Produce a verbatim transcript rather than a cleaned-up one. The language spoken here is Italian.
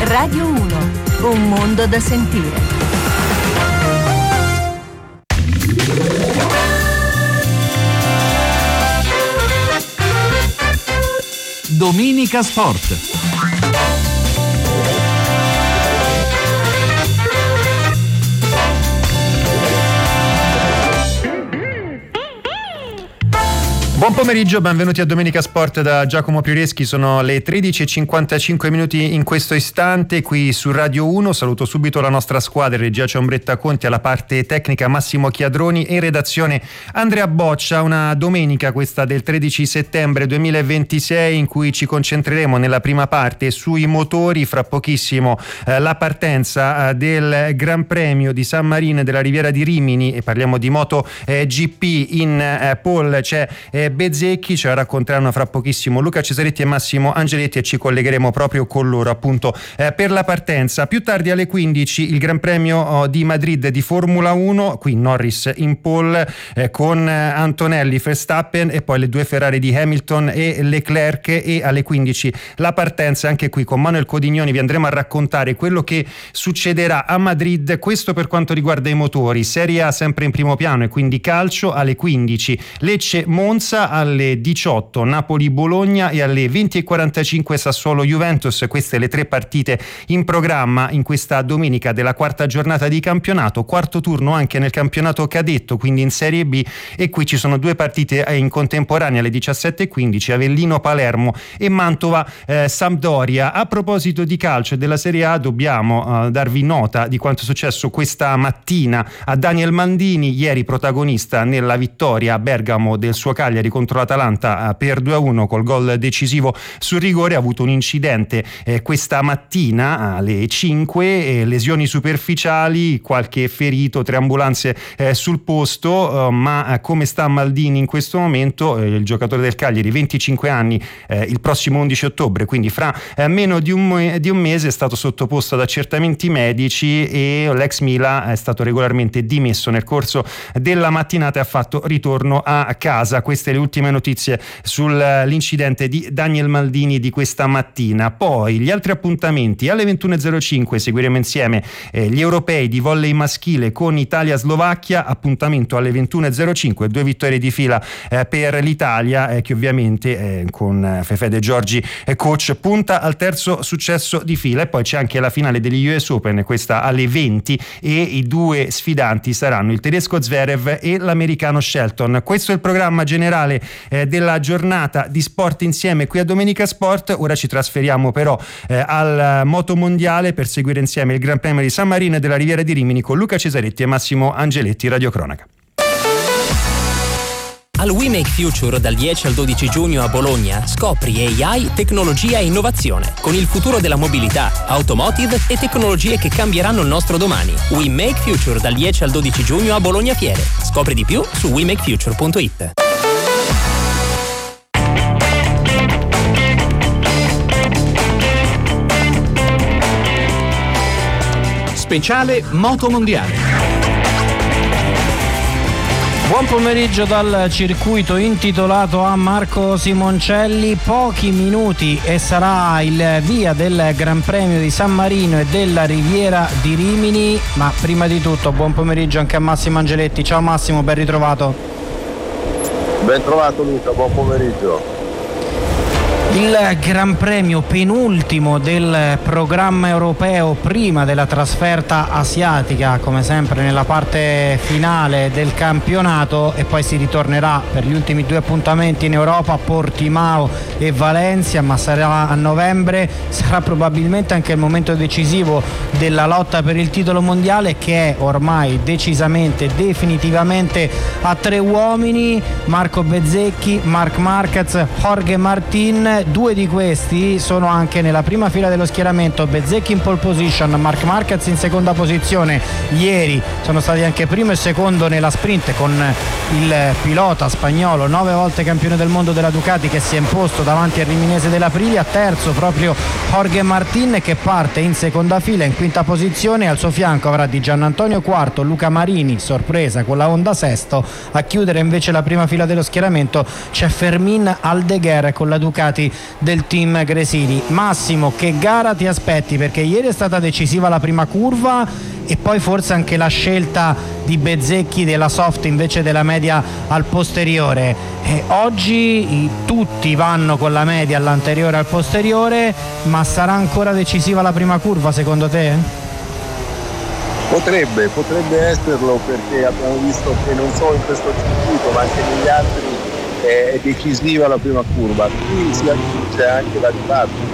Radio uno, un mondo da sentire. Domenica Sport. Buon pomeriggio, benvenuti a Domenica Sport da Giacomo Prioreschi. Sono le tredici e cinquantacinque minuti in questo istante qui su Radio uno. Saluto subito la nostra squadra, in regia c'è Ombretta Conti, alla parte tecnica Massimo Chiadroni e in redazione Andrea Boccia. Una domenica, questa del tredici settembre duemilaventisei, in cui ci concentreremo nella prima parte sui motori. Fra pochissimo eh, la partenza eh, del Gran Premio di San Marino e della Riviera di Rimini, e parliamo di Moto eh, G P. In eh, pole c'è eh, Bezzecchi, ce la racconteranno fra pochissimo Luca Cesaretti e Massimo Angeletti, e ci collegheremo proprio con loro appunto eh, per la partenza. Più tardi alle quindici il Gran Premio oh, di Madrid di Formula uno, qui Norris in pole eh, con Antonelli, Verstappen e poi le due Ferrari di Hamilton e Leclerc, e alle quindici la partenza anche qui con Manuel Codignoni. Vi andremo a raccontare quello che succederà a Madrid, questo per quanto riguarda i motori. Serie A sempre in primo piano e quindi calcio. Alle quindici Lecce Monza, alle diciotto Napoli-Bologna e alle venti e quarantacinque Sassuolo-Juventus. Queste le tre partite in programma in questa domenica della quarta giornata di campionato, quarto turno anche nel campionato cadetto, quindi in Serie B, e qui ci sono due partite in contemporanea alle diciassette e quindici, Avellino-Palermo e Mantova-Sampdoria. A proposito di calcio e della Serie A, dobbiamo uh, darvi nota di quanto è successo questa mattina a Daniel Maldini, ieri protagonista nella vittoria a Bergamo del suo Cagliari contro l'Atalanta per due a uno col gol decisivo sul rigore. Ha avuto un incidente eh, questa mattina alle cinque, eh, lesioni superficiali, qualche ferito, tre ambulanze eh, sul posto, eh, ma eh, come sta Maldini in questo momento? Eh, il giocatore del Cagliari, venticinque anni, eh, il prossimo undici ottobre, quindi fra eh, meno di un, di un mese, è stato sottoposto ad accertamenti medici, e l'ex Mila è stato regolarmente dimesso nel corso della mattinata e ha fatto ritorno a casa. Queste le ultime notizie sull'incidente di Daniel Maldini di questa mattina. Poi gli altri appuntamenti: alle ventuno e zero cinque seguiremo insieme eh, gli europei di volley maschile con Italia-Slovacchia. Appuntamento alle ventuno e zero cinque, due vittorie di fila eh, per l'Italia, eh, che ovviamente eh, con Fefe De Giorgi eh, coach punta al terzo successo di fila. E poi c'è anche la finale degli U S Open, questa alle venti, e i due sfidanti saranno il tedesco Zverev e l'americano Shelton. Questo è il programma generale eh, della giornata di Sport Insieme qui a Domenica Sport. Ora ci trasferiamo però eh, al Moto Mondiale per seguire insieme il Gran Premio di San Marino e della Riviera di Rimini con Luca Cesaretti e Massimo Angeletti, Radio Cronaca. Al We Make Future dal dieci al dodici giugno a Bologna scopri A I, tecnologia e innovazione con il futuro della mobilità, automotive e tecnologie che cambieranno il nostro domani. We Make Future dal dieci al dodici giugno a Bologna Fiere. Scopri di più su we make future punto it. Speciale Moto Mondiale. Buon pomeriggio dal circuito intitolato a Marco Simoncelli. Pochi minuti e sarà il via del Gran Premio di San Marino e della Riviera di Rimini, ma prima di tutto buon pomeriggio anche a Massimo Angeletti. Ciao Massimo, ben ritrovato. Ben trovato Luca, buon pomeriggio. Il Gran Premio penultimo del programma europeo prima della trasferta asiatica, come sempre nella parte finale del campionato, e poi si ritornerà per gli ultimi due appuntamenti in Europa, Portimao e Valencia, ma sarà a novembre. Sarà probabilmente anche il momento decisivo della lotta per il titolo mondiale, che è ormai decisamente, definitivamente a tre uomini: Marco Bezzecchi, Marc Marquez, Jorge Martin. Due di questi sono anche nella prima fila dello schieramento: Bezzecchi in pole position, Marc Marquez in seconda posizione. Ieri sono stati anche primo e secondo nella sprint con il pilota spagnolo, nove volte campione del mondo della Ducati, che si è imposto davanti al riminese della Priglia. Terzo proprio Jorge Martin, che parte in seconda fila in quinta posizione. Al suo fianco avrà Di Giannantonio quarto, Luca Marini sorpresa con la Honda sesto. A chiudere invece la prima fila dello schieramento c'è Fermín Aldeguer con la Ducati piloti del team Gresini. Massimo, che gara ti aspetti? Perché ieri è stata decisiva la prima curva e poi forse anche la scelta di Bezzecchi della soft invece della media al posteriore. E oggi i, tutti vanno con la media all'anteriore al posteriore, ma sarà ancora decisiva la prima curva secondo te? Potrebbe, potrebbe esserlo, perché abbiamo visto che non solo in questo circuito ma anche negli altri è decisiva la prima curva. Qui si aggiunge anche la dibattito